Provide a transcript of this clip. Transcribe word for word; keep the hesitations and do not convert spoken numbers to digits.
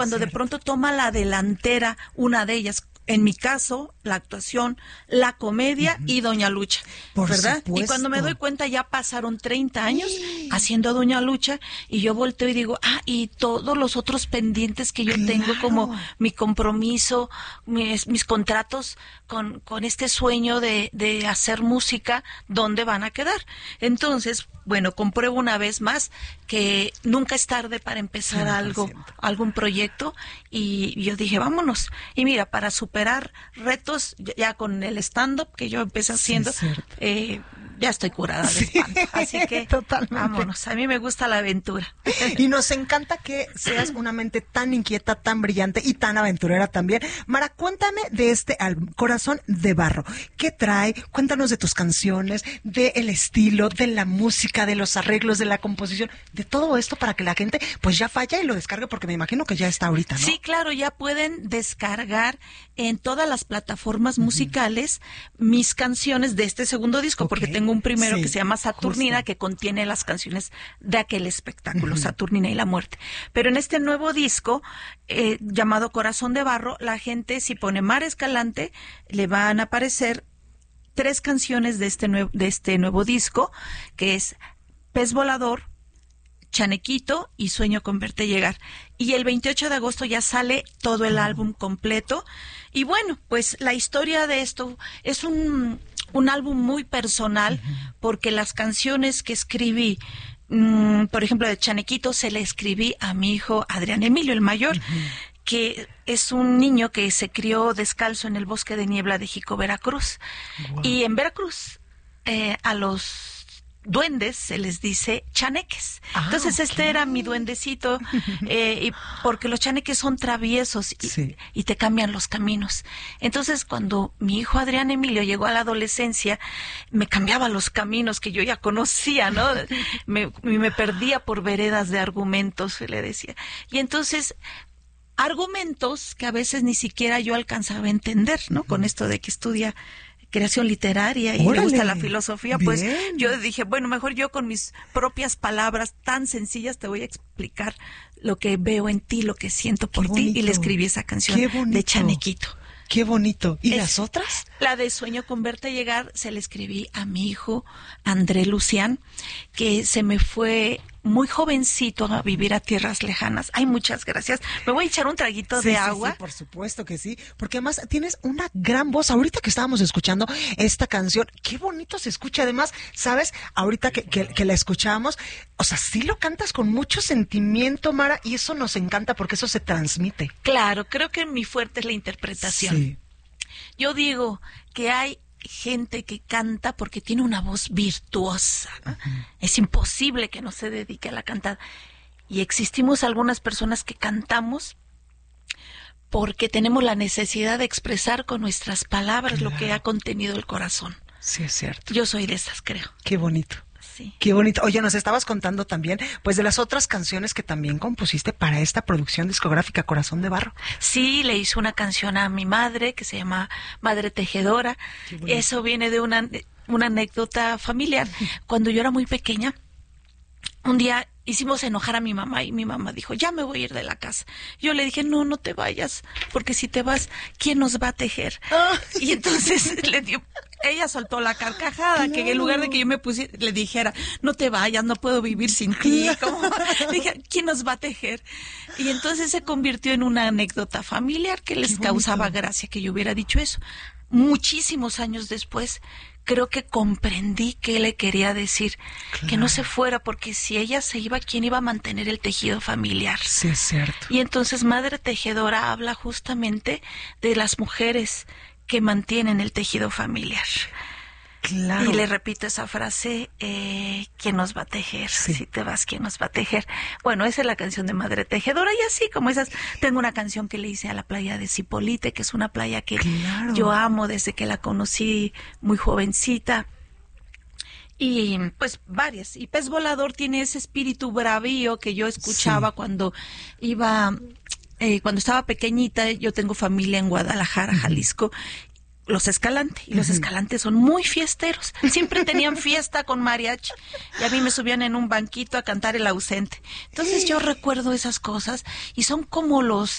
cuando Cierto. de pronto toma la delantera una de ellas. En mi caso, la actuación, la comedia uh-huh. y Doña Lucha, Por ¿verdad? supuesto. Y cuando me doy cuenta ya pasaron treinta años sí. haciendo a Doña Lucha y yo volteo y digo, ah, y todos los otros pendientes que yo claro. tengo, como mi compromiso, mis, mis contratos con, con este sueño de, de hacer música, ¿dónde van a quedar? Entonces, bueno, compruebo una vez más que nunca es tarde para empezar cien por ciento. algo, algún proyecto, y yo dije, vámonos. Y mira, para superar retos, ya con el stand-up que yo empecé haciendo, sí, eh, ya estoy curada de sí, espanto. Así que totalmente. Vámonos, a mí me gusta la aventura. Y nos encanta que seas una mente tan inquieta, tan brillante y tan aventurera también. Mara, cuéntame de este álbum, Corazón de Barro. ¿Qué trae? Cuéntanos de tus canciones, del estilo, de la música, de los arreglos, de la composición, de todo esto para que la gente pues ya vaya y lo descargue, porque me imagino que ya está ahorita, ¿no? Sí, claro, ya pueden descargar en todas las plataformas uh-huh. musicales mis canciones de este segundo disco, okay. porque tengo un primero sí, que se llama Saturnina, justo. que contiene las canciones de aquel espectáculo, uh-huh. Saturnina y la muerte. Pero en este nuevo disco, eh, llamado Corazón de Barro, la gente, si pone Mara Escalante, le van a aparecer tres canciones de este nuevo, de este nuevo disco, que es Pez Volador, Chanequito y Sueño con Verte Llegar. Y el veintiocho de agosto ya sale todo el oh. álbum completo. Y bueno, pues la historia de esto es un, un álbum muy personal, uh-huh. porque las canciones que escribí, mmm, por ejemplo, de Chanequito, se le escribí a mi hijo Adrián Emilio, el mayor, uh-huh. que es un niño que se crió descalzo en el bosque de niebla de Jico, Veracruz. Wow. Y en Veracruz, eh, a los duendes se les dice chaneques. Ah, Entonces okay. este era mi duendecito, eh, y porque los chaneques son traviesos y, sí. y te cambian los caminos. Entonces cuando mi hijo Adrián Emilio llegó a la adolescencia, me cambiaba los caminos que yo ya conocía, ¿no? me, me perdía por veredas de argumentos, le decía. Y entonces argumentos que a veces ni siquiera yo alcanzaba a entender, ¿no? Con esto de que estudia creación literaria y Órale, le gusta la filosofía, bien. Pues yo dije, bueno, mejor yo con mis propias palabras tan sencillas te voy a explicar lo que veo en ti, lo que siento por ti, y le escribí esa canción de Chanequito. Qué bonito. ¿Y es, las otras? La de Sueño con Verte Llegar se le escribí a mi hijo André Lucián, que se me fue muy jovencito a vivir a tierras lejanas. Ay, muchas gracias. Me voy a echar un traguito sí, de sí, agua. Sí, por supuesto que sí, porque además tienes una gran voz. Ahorita que estábamos escuchando esta canción, qué bonito se escucha. Además, ¿sabes? Ahorita que, que, que la escuchamos, o sea, sí lo cantas con mucho sentimiento, Mara, y eso nos encanta porque eso se transmite. Claro, creo que mi fuerte es la interpretación. Sí. Yo digo que hay gente que canta porque tiene una voz virtuosa, ¿no? Uh-huh. Es imposible que no se dedique a la cantada. Y existimos algunas personas que cantamos porque tenemos la necesidad de expresar con nuestras palabras claro. lo que ha contenido el corazón. Sí, es cierto. Yo soy de esas, creo. Qué bonito. Sí. Qué bonito. Oye, nos estabas contando también, pues, de las otras canciones que también compusiste para esta producción discográfica Corazón de Barro. Sí, le hice una canción a mi madre que se llama Madre Tejedora. Eso viene de una, una anécdota familiar. Cuando yo era muy pequeña, un día hicimos enojar a mi mamá y mi mamá dijo, ya me voy a ir de la casa. Yo le dije, no, no te vayas, porque si te vas, ¿quién nos va a tejer? Oh. Y entonces le dio... Ella soltó la carcajada, claro. que en lugar de que yo me pusiera, le dijera, no te vayas, no puedo vivir sin ti. Como, dije, ¿quién nos va a tejer? Y entonces se convirtió en una anécdota familiar que les causaba gracia que yo hubiera dicho eso. Muchísimos años después, creo que comprendí qué le quería decir, claro. que no se fuera, porque si ella se iba, ¿quién iba a mantener el tejido familiar? Sí, es cierto. Y entonces Madre Tejedora habla justamente de las mujeres que mantienen el tejido familiar. Claro. Y le repito esa frase, eh, ¿quién nos va a tejer? Sí. Si te vas, ¿quién nos va a tejer? Bueno, esa es la canción de Madre Tejedora, y así como esas, tengo una canción que le hice a la playa de Cipolite, que es una playa que claro. yo amo desde que la conocí muy jovencita. Y pues varias. Y Pez Volador tiene ese espíritu bravío que yo escuchaba sí. cuando iba... Eh, cuando estaba pequeñita, yo tengo familia en Guadalajara, Jalisco, los Escalante, y los uh-huh. Escalante son muy fiesteros, siempre tenían fiesta con mariachi, y a mí me subían en un banquito a cantar El Ausente. Entonces yo recuerdo esas cosas, y son como los